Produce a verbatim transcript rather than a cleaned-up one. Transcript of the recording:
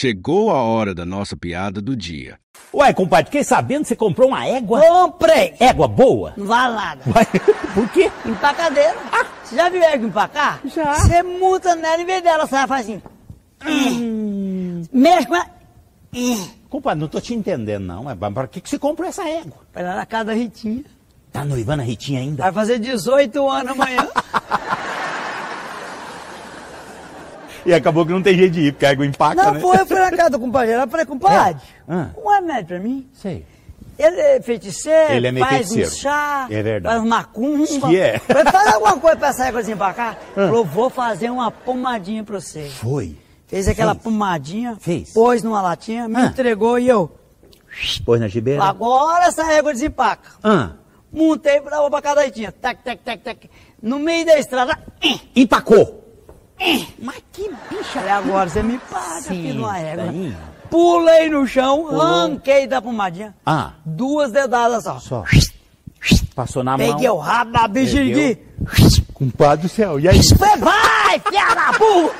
Chegou a hora da nossa piada do dia. Ué, compadre, fiquei sabendo que você comprou uma égua. Comprei. Égua boa? Não vale nada. Ué, por quê? Empacadeira. Ah, você já viu égua empacar? Já. Você multa nela, em vez dela, você faz assim. Hum. Mexe com ela. Hum. Compadre, não tô te entendendo, não. Mas para que, que você comprou essa égua? Vai lá na casa da Ritinha. Tá noivando a Ritinha ainda? Vai fazer dezoito anos amanhã. E acabou que não tem jeito de ir, porque a égua empaca, Não, né? foi, eu fui na casa do compadre. Eu falei, compadre, É. Ah. um remédio pra mim. Sei. Ele é feiticeiro, Ele é meio faz feiticeiro. um chá, É verdade. faz macumba. Diz que é. Vai fazer alguma coisa pra essa égua pra cá? Falou, vou fazer uma pomadinha pra você. Foi. Fez aquela Fez. pomadinha, Fez. pôs numa latinha, me Ah. entregou e eu... Pôs na gibeira? Agora essa égua desempaca. Ah. Montei pra, pra cada Ritinha. Tac, tac, tac, tac. No meio da estrada... Empacou. Mas que bicha! Falei, agora você me paga, filho de uma égua. Aí. Pulei no chão, arranquei da pomadinha. Ah. Duas dedadas só. Só. Passou na Peguei mão. o rabo da bicha Pegou. aqui. Compadre do céu, e aí? Vai, filha da puta!